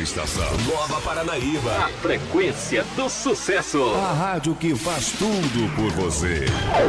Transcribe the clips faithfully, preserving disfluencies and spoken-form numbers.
estação. Nova Paranaíba. A frequência do sucesso. A rádio que faz tudo por você.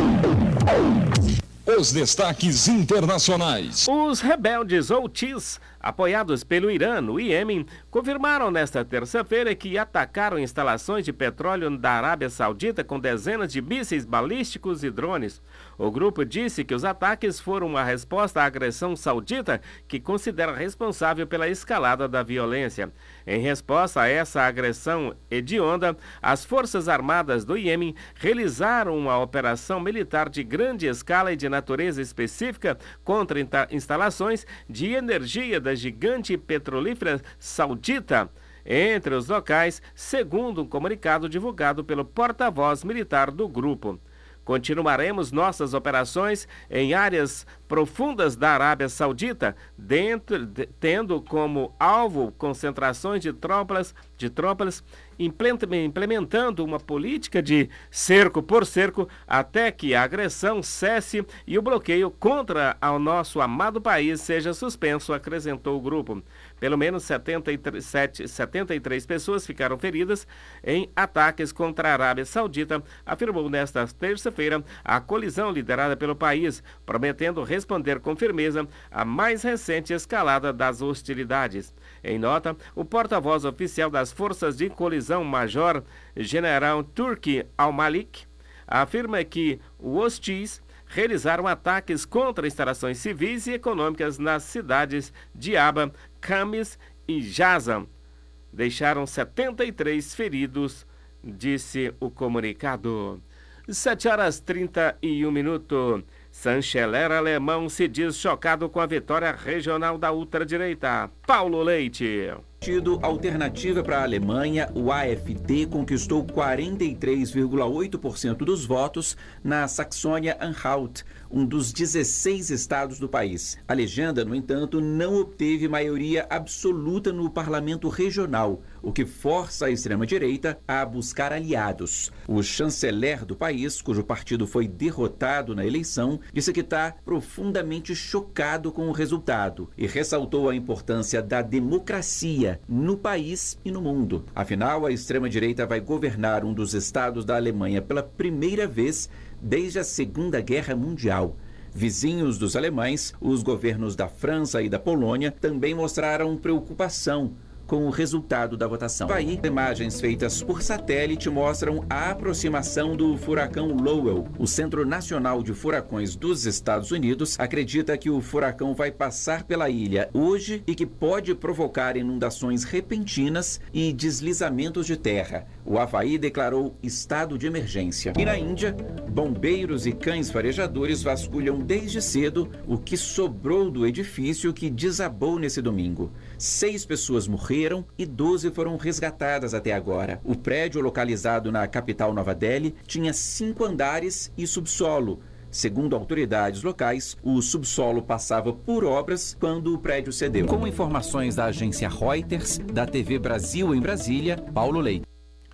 Os destaques internacionais. Os rebeldes Houthis, apoiados pelo Irã no Iêmen, confirmaram nesta terça-feira que atacaram instalações de petróleo da Arábia Saudita com dezenas de mísseis balísticos e drones. O grupo disse que os ataques foram uma resposta à agressão saudita, que considera responsável pela escalada da violência. Em resposta a essa agressão hedionda, as Forças Armadas do Iêmen realizaram uma operação militar de grande escala e de natureza específica contra instalações de energia da gigante petrolífera saudita entre os locais, segundo um comunicado divulgado pelo porta-voz militar do grupo. Continuaremos nossas operações em áreas profundas da Arábia Saudita, dentro, de, tendo como alvo concentrações de tropas, de tropas implementando uma política de cerco por cerco até que a agressão cesse e o bloqueio contra o nosso amado país seja suspenso, acrescentou o grupo. Pelo menos setenta e três, setenta e três pessoas ficaram feridas em ataques contra a Arábia Saudita, afirmou nesta terça-feira a coalizão liderada pelo país, prometendo responder com firmeza à mais recente escalada das hostilidades. Em nota, o porta-voz oficial das forças de coalizão, Major General Turki Al-Malik, afirma que os hostis realizaram ataques contra instalações civis e econômicas nas cidades de Aba, Khamis e Jaza. Deixaram setenta e três feridos, disse o comunicado. sete horas e trinta e um minutos. Chanceler alemão se diz chocado com a vitória regional da ultradireita. Paulo Leite. Partido Alternativa para a Alemanha, o A F D, conquistou quarenta e três vírgula oito por cento dos votos na Saxônia-Anhalt, um dos dezesseis estados do país. A legenda, no entanto, não obteve maioria absoluta no parlamento regional, o que força a extrema-direita a buscar aliados. O chanceler do país, cujo partido foi derrotado na eleição, disse que está profundamente chocado com o resultado e ressaltou a importância da democracia no país e no mundo. Afinal, a extrema-direita vai governar um dos estados da Alemanha pela primeira vez desde a Segunda Guerra Mundial. Vizinhos dos alemães, os governos da França e da Polônia também mostraram preocupação com o resultado da votação. Aí, imagens feitas por satélite mostram a aproximação do furacão Lowell. O Centro Nacional de Furacões dos Estados Unidos acredita que o furacão vai passar pela ilha hoje e que pode provocar inundações repentinas e deslizamentos de terra. O Havaí declarou estado de emergência. E na Índia, bombeiros e cães farejadores vasculham desde cedo o que sobrou do edifício que desabou nesse domingo. Seis pessoas morreram e doze foram resgatadas até agora. O prédio, localizado na capital Nova Delhi, tinha cinco andares e subsolo. Segundo autoridades locais, o subsolo passava por obras quando o prédio cedeu. Com informações da agência Reuters, da T V Brasil em Brasília, Paulo Leite.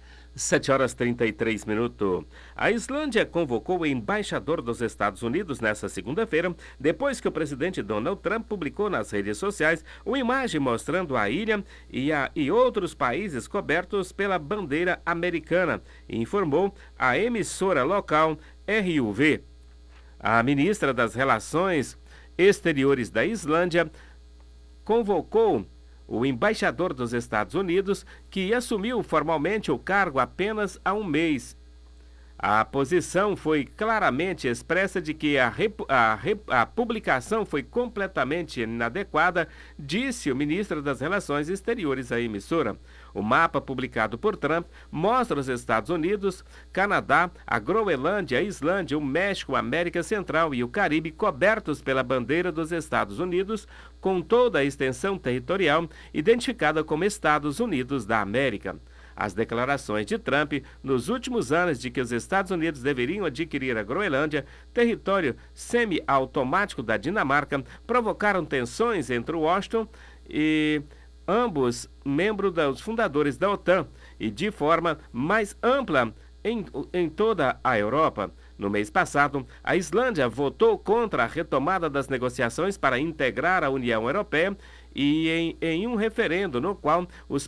sete horas e trinta e três minutos. A Islândia convocou o embaixador dos Estados Unidos nesta segunda-feira, depois que o presidente Donald Trump publicou nas redes sociais uma imagem mostrando a ilha e, a, e outros países cobertos pela bandeira americana, informou a emissora local R U V. A ministra das Relações Exteriores da Islândia convocou o embaixador dos Estados Unidos, que assumiu formalmente o cargo apenas há um mês. A posição foi claramente expressa de que a, rep, a, rep, a publicação foi completamente inadequada, disse o ministro das Relações Exteriores à emissora. O mapa publicado por Trump mostra os Estados Unidos, Canadá, a Groenlândia, a Islândia, o México, a América Central e o Caribe cobertos pela bandeira dos Estados Unidos, com toda a extensão territorial identificada como Estados Unidos da América. As declarações de Trump nos últimos anos de que os Estados Unidos deveriam adquirir a Groenlândia, território semi-automático da Dinamarca, provocaram tensões entre Washington e ambos membros dos fundadores da OTAN e de forma mais ampla em, em toda a Europa. No mês passado, a Islândia votou contra a retomada das negociações para integrar a União Europeia e em, em um referendo no qual os